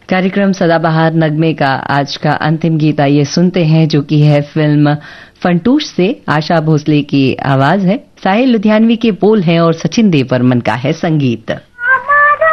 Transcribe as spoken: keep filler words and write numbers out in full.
कार्यक्रम सदाबहार नगमे का आज का अंतिम गीत आइए सुनते हैं, जो कि है फिल्म फंटूश से। आशा भोसले की आवाज है, साहिल लुधियानवी के बोल हैं और सचिन देव बर्मन का है संगीत।